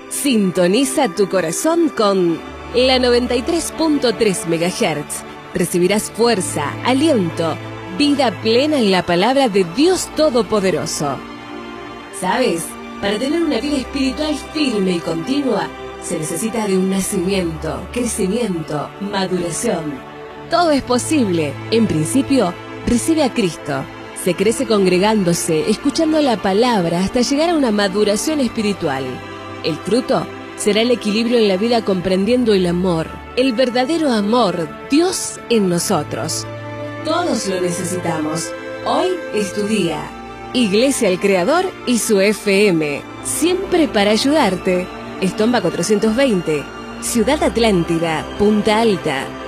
Sintoniza tu corazón con la 93.3 MHz. Recibirás fuerza, aliento, vida plena en la palabra de Dios Todopoderoso. ¿Sabes? Para tener una vida espiritual firme y continua, se necesita de un nacimiento, crecimiento, maduración. Todo es posible. En principio, recibe a Cristo. Se crece congregándose, escuchando la palabra hasta llegar a una maduración espiritual. El fruto será el equilibrio en la vida comprendiendo el amor, el verdadero amor, Dios en nosotros. Todos lo necesitamos. Hoy es tu día. Iglesia El Creador y su FM, siempre para ayudarte. Estomba 420, Ciudad Atlántida, Punta Alta.